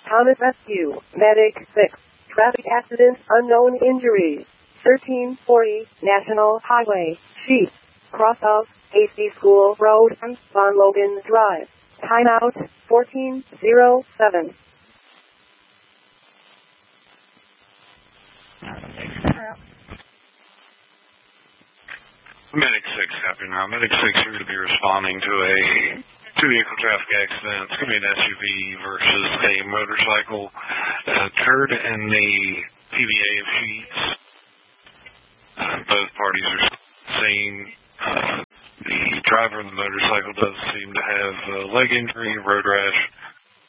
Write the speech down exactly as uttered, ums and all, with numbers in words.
Thomas Rescue, Medic six, traffic accident, unknown injuries, thirteen forty, National Highway, Sheep, cross of, Hasty School Road, Von Logan Drive, timeout, fourteen oh seven. Medic six, copy now. Medic six, you're going to be responding to a two-vehicle traffic accident. It's going to be an S U V versus a motorcycle. Uh, occurred in the P V A of Sheets. Uh, both parties are seen. Uh, the driver of the motorcycle does seem to have a leg injury, road rash,